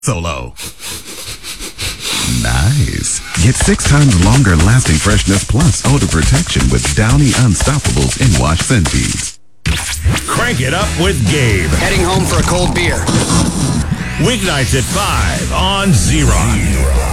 Solo. Nice. Get 6 times longer lasting freshness plus odor protection with Downy Unstoppables in wash scent beads. Crank it up with Gabe. Heading home for a cold beer. Weeknights at 5 on Z-Rock.